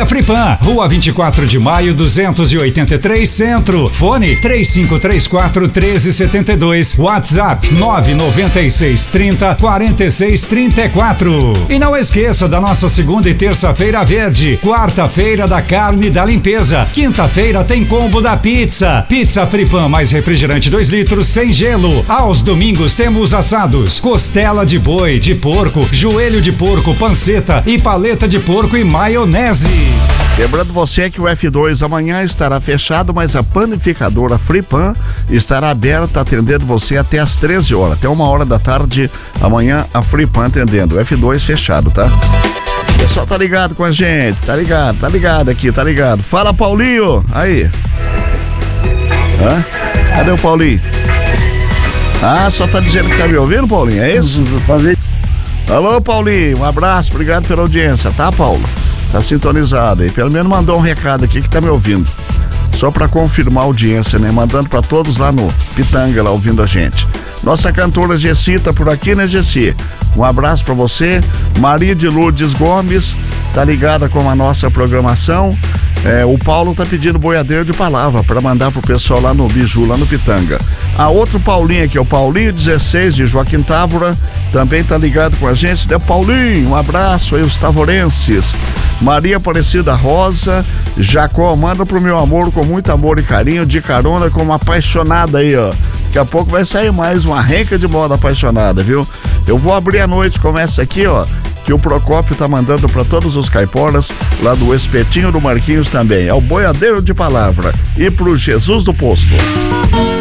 Fripan, Rua 24 de Maio, 283 Centro. Fone 3534-1372. WhatsApp 99630-4634. E não esqueça da nossa segunda e terça-feira verde. Quarta-feira da carne da limpeza. Quinta-feira tem combo da pizza. Pizza Fripan mais refrigerante 2 litros sem gelo. Aos domingos temos assados, costela de boi, de porco, joelho de porco, panceta e paleta de porco e maionese. Lembrando você que o F2 amanhã estará fechado, mas a panificadora Fripan estará aberta atendendo você até às 13 horas, até 1h da tarde. Amanhã a Fripan atendendo, o F2 fechado, tá? O pessoal tá ligado com a gente, tá ligado aqui, tá ligado. Fala, Paulinho, aí. Hã? Cadê o Paulinho? Ah, só tá dizendo que tá me ouvindo, Paulinho, é isso? Alô, Paulinho, um abraço, obrigado pela audiência, tá, Paulo? Tá sintonizado aí, pelo menos mandou um recado aqui que tá me ouvindo. Só pra confirmar a audiência, né? Mandando pra todos lá no Pitanga, lá ouvindo a gente. Nossa cantora Gessi tá por aqui, né, Gessi? Um abraço pra você. Maria de Lourdes Gomes tá ligada com a nossa programação. O Paulo tá pedindo boiadeiro de palavra pra mandar pro pessoal lá no Biju, lá no Pitanga. A outro Paulinho aqui, o Paulinho 16 de Joaquim Távora, também tá ligado com a gente, né? Paulinho, um abraço aí, os tavorenses. Maria Aparecida Rosa, Jacó, manda pro meu amor com muito amor e carinho, de carona como apaixonada aí, ó. Daqui a pouco vai sair mais uma renca de moda apaixonada, viu? Eu vou abrir a noite, começa aqui, ó, que o Procópio tá mandando pra todos os caiporas, lá do Espetinho do Marquinhos também. É o boiadeiro de palavra. E pro Jesus do Posto.